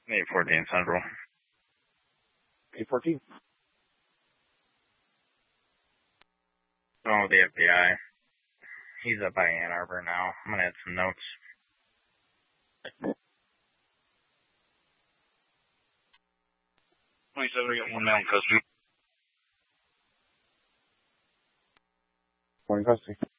814 Central. 814. Going with the FBI. He's up by Ann Arbor now. I'm going to add some notes. We got one male in custody. Morning custody.